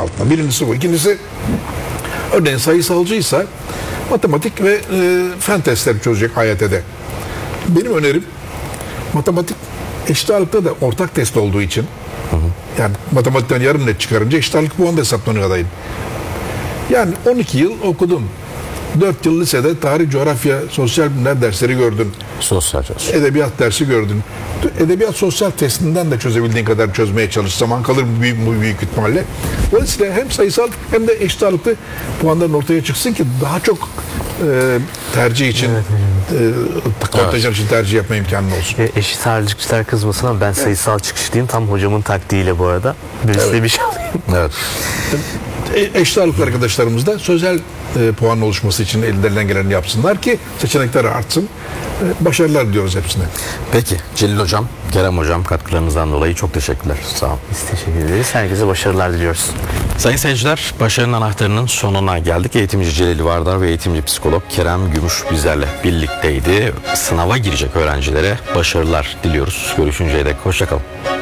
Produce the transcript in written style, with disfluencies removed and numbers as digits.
altında. Birincisi bu. İkincisi, örneğin sayısalcıysa matematik ve fen testleri çözecek AYT'de. Benim önerim, matematik eşit ağırlıkta da ortak test olduğu için, yani matematikten yarım net çıkarınca eşit ağırlık puanı da hesaplanıyor adayın. Yani 12 yıl okudun. 4 yıl lisede tarih, coğrafya, sosyal bilimler dersleri gördün. Sosyal çalışma. Edebiyat dersi gördün. Edebiyat sosyal testinden de çözebildiğin kadar çözmeye çalış. Zaman kalır büyük ihtimalle. Dolayısıyla hem sayısal hem de eşit ağırlıklı puanların ortaya çıksın ki daha çok tercih için, kontenjan için tercih yapma imkanın olsun. Eşit ağırlıkçılar kızmasın ama ben sayısal çıkışlıyım. Tam hocamın taktiğiyle bu arada. Birisi bir şey alayım. Evet. Eşit ağırlıklı arkadaşlarımız da sözel puan oluşması için ellerinden geleni yapsınlar ki seçenekler artsın. Başarılar diliyoruz hepsine. Peki Celil Hocam, Kerem Hocam, katkılarınızdan dolayı çok teşekkürler. Sağ olun. Biz teşekkür ederiz. Herkese başarılar diliyoruz. Sayın seyirciler, başarının anahtarının sonuna geldik. Eğitimci Celil Vardar ve eğitimci psikolog Kerem Gümüş bizlerle birlikteydi. Sınava girecek öğrencilere başarılar diliyoruz. Görüşünceye dek hoşça kalın.